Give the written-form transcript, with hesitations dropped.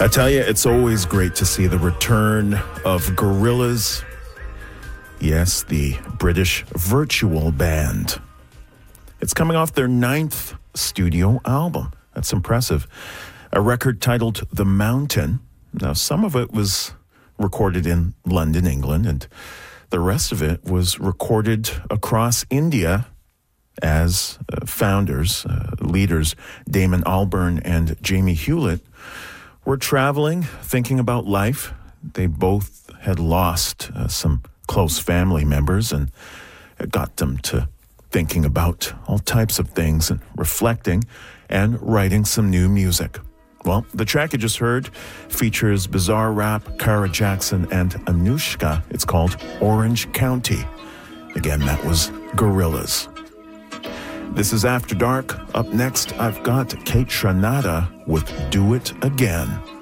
I tell you, it's always great to see the return of Gorillaz. Yes, the British virtual band. It's coming off their 9th studio album. That's impressive. A record titled The Mountain. Now, some of it was recorded in London, England, and the rest of it was recorded across India as founders, leaders, Damon Albarn and Jamie Hewlett, were traveling, thinking about life. They both had lost some close family members, and it got them to thinking about all types of things and reflecting and writing some new music. Well, the track you just heard features Bizarre Rap, Cara Jackson, and Anushka. It's called Orange County. Again, that was Gorillaz. This is After Dark. Up next, I've got Kate Tranada with Do It Again.